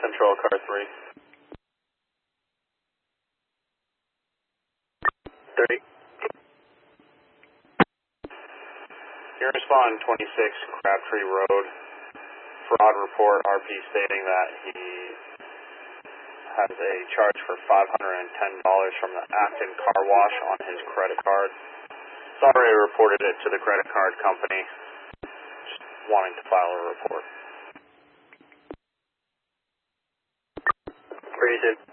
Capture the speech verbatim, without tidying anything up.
Central car three. thirty. You respond twenty-six Crabtree Road. Fraud report, R P stating that he has a charge for five hundred ten dollars from the Acton car wash on his credit card. Sorry, I reported it to the credit card company. Just wanting to file a report. Appreciate it.